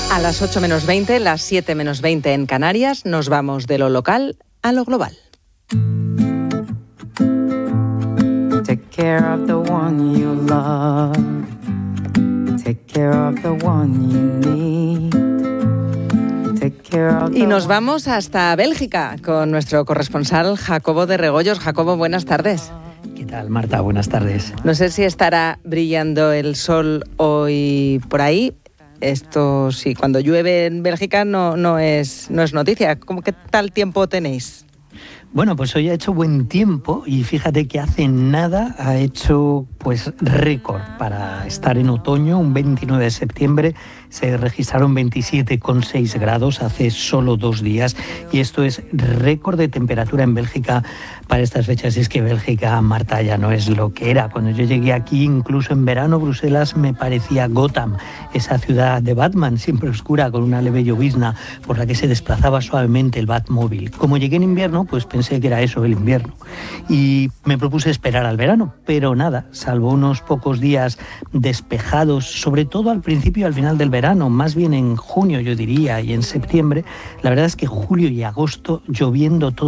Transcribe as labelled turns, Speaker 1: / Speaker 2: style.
Speaker 1: A las 8 menos 20, las 7 menos 20 en Canarias, nos vamos de lo local a lo global.
Speaker 2: Take care of the one you love. Take care of the one you need. Take care of the
Speaker 1: Y nos vamos hasta Bélgica con nuestro corresponsal Jacobo de Regoyos. Jacobo, buenas tardes.
Speaker 3: ¿Qué tal, Marta? Buenas tardes.
Speaker 1: No sé si estará brillando el sol hoy por ahí. Esto sí, cuando llueve en Bélgica no es noticia. ¿Qué tal tiempo tenéis?
Speaker 3: Bueno, pues hoy ha hecho buen tiempo y fíjate que hace nada ha hecho pues récord para estar en otoño. Un 29 de septiembre se registraron 27,6 grados hace solo 2 días y esto es récord de temperatura en Bélgica para estas fechas. Y es que Bélgica, Marta, ya no es lo que era. Cuando yo llegué aquí, incluso en verano, Bruselas me parecía Gotham, esa ciudad de Batman, siempre oscura, con una leve llovizna por la que se desplazaba suavemente el Batmóvil. Como llegué en invierno, pues pensé que era eso, el invierno. Y me propuse esperar al verano, pero nada, salvo unos pocos días despejados, sobre todo al principio y al final del verano, más bien en junio yo diría y en septiembre, la verdad es que julio y agosto lloviendo todo